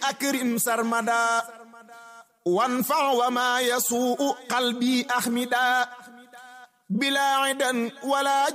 أكرم سرمدا وانفع وما يسوء قلبي أحمدا بلا عدا ولا